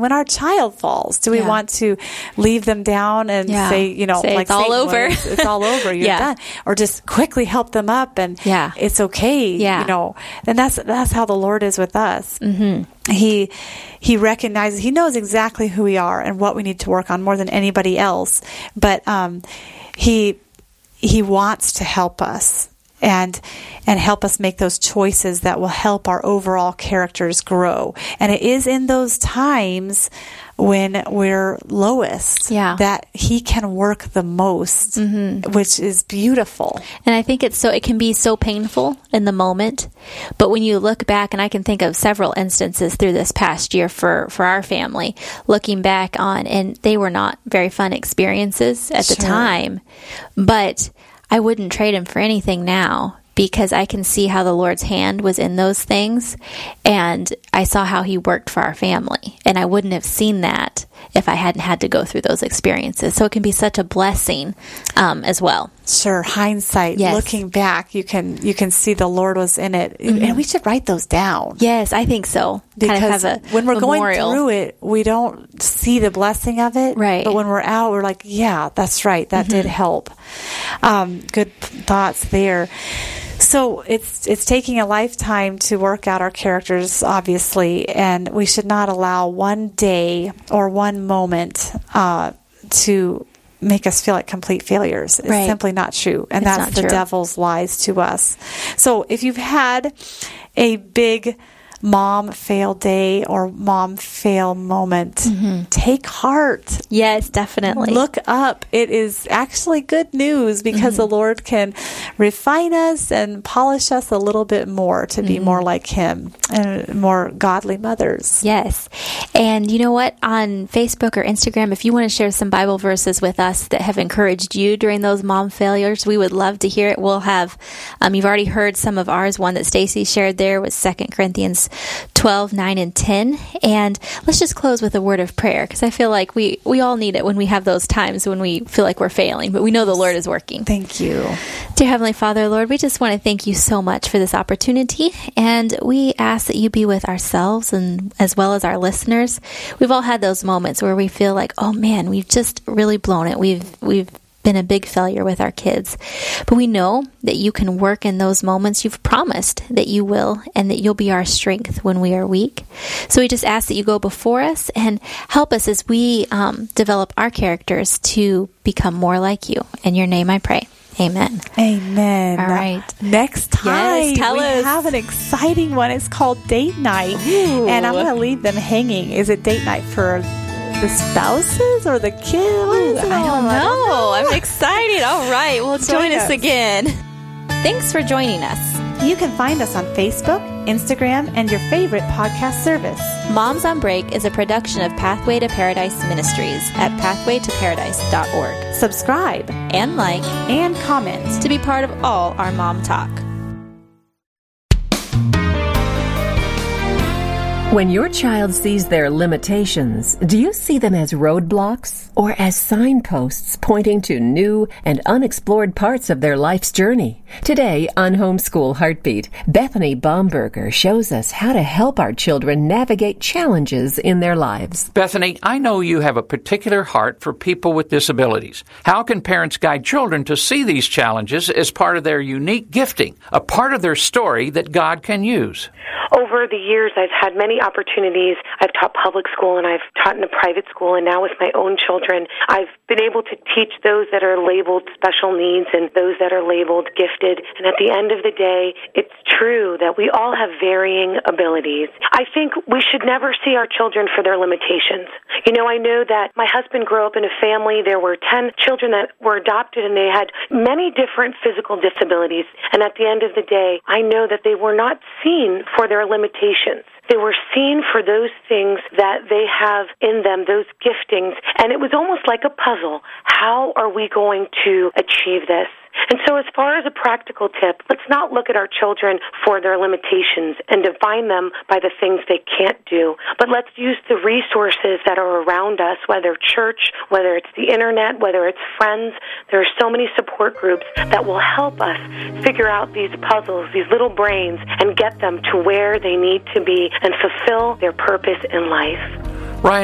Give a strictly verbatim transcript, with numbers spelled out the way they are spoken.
when our child falls, do we Yeah. want to leave them down and Yeah. say, you know, Say like it's all Satan over. was, it's all over, you're Yeah. done, or just quickly help them up and Yeah. it's okay, Yeah. you know, and that's that's how the Lord is with us. Mm-hmm. He he recognizes, he knows exactly who we are and what we need to work on more than anybody else, but um, he he wants to help us. And and help us make those choices that will help our overall characters grow. And it is in those times when we're lowest Yeah. that he can work the most, mm-hmm. which is beautiful. And I think it's so, it can be so painful in the moment. But when you look back, and I can think of several instances through this past year for, for our family, looking back on, and they were not very fun experiences at the Sure. time, but I wouldn't trade him for anything now, because I can see how the Lord's hand was in those things, and I saw how he worked for our family, and I wouldn't have seen that if I hadn't had to go through those experiences. So it can be such a blessing um, as well. Sure, hindsight, Yes. looking back, you can you can see the Lord was in it, Mm-hmm. and we should write those down. Yes, I think so. Because kind of have a when we're memorial. going through it, we don't see the blessing of it. Right. But when we're out, we're like, yeah, that's right. That did help. Um, good thoughts there. So it's it's taking a lifetime to work out our characters, obviously, and we should not allow one day or one moment uh, to make us feel like complete failures. It's Right. simply not true. And It's that's not the true. devil's lies to us. So if you've had a big mom fail day or mom fail moment, Mm-hmm. take heart. Yes, definitely. Look up. It is actually good news because Mm-hmm. the Lord can refine us and polish us a little bit more to be Mm-hmm. more like Him and more godly mothers. Yes. And you know what? On Facebook or Instagram, if you want to share some Bible verses with us that have encouraged you during those mom failures, we would love to hear it. We'll have, um, you've already heard some of ours. One that Stacy shared there was Second Corinthians twelve, nine, and ten. And let's just close with a word of prayer, because I feel like we, we all need it when we have those times when we feel like we're failing, but we know the Lord is working. Thank you. Dear Heavenly Father, Lord, we just want to thank you so much for this opportunity, and we ask that you be with ourselves and as well as our listeners. We've all had those moments where we feel like, oh man, we've just really blown it. We've we've been a big failure with our kids. But we know that you can work in those moments. You've promised that you will, and that you'll be our strength when we are weak. So we just ask that you go before us and help us as we um, develop our characters to become more like you. In your name I pray. Amen. Amen. All right. Next time, Yes, tell we us. have an exciting one. It's called Date Night. Ooh. And I'm going to leave them hanging. Is it date night for the spouses or the kids? What is it I all? don't know. I'm excited. All right. Well, join, Join us us. again. Thanks for joining us. You can find us on Facebook, Instagram, and your favorite podcast service. Moms on Break is a production of Pathway to Paradise Ministries at pathway to paradise dot org. Subscribe And like and comment. to be part of all our mom talk. When your child sees their limitations, do you see them as roadblocks or as signposts pointing to new and unexplored parts of their life's journey? Today on Homeschool Heartbeat, Bethany Baumberger shows us how to help our children navigate challenges in their lives. Bethany, I know you have a particular heart for people with disabilities. How can parents guide children to see these challenges as part of their unique gifting, a part of their story that God can use? Over the years, I've had many opportunities. I've taught public school and I've taught in a private school, and now with my own children, I've been able to teach those that are labeled special needs and those that are labeled gifted. And at the end of the day, it's true that we all have varying abilities. I think we should never see our children for their limitations. You know, I know that my husband grew up in a family. There were ten children that were adopted, and they had many different physical disabilities. And at the end of the day, I know that they were not seen for their limitations. They were seen for those things that they have in them, those giftings. And it was almost like a puzzle. How are we going to achieve this? And so as far as a practical tip, let's not look at our children for their limitations and define them by the things they can't do, but let's use the resources that are around us, whether church, whether it's the internet, whether it's friends. There are so many support groups that will help us figure out these puzzles, these little brains, and get them to where they need to be and fulfill their purpose in life.